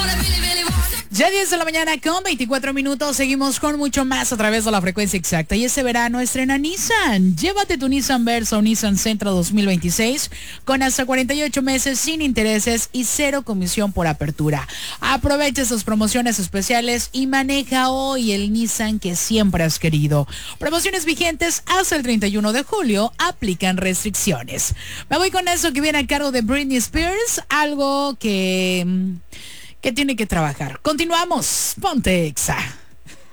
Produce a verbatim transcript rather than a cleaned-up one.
Ya diez de la mañana con veinticuatro minutos, seguimos con mucho más a través de la frecuencia exacta. Y ese verano estrena Nissan. Llévate tu Nissan Versa o Nissan Sentra dos mil veintiséis con hasta cuarenta y ocho meses sin intereses y cero comisión por apertura. Aprovecha estas promociones especiales y maneja hoy el Nissan que siempre has querido. Promociones vigentes hasta el treinta y uno de julio, aplican restricciones. Me voy con eso que viene a cargo de Britney Spears, algo que... que tiene que trabajar. Continuamos. Ponte Exa.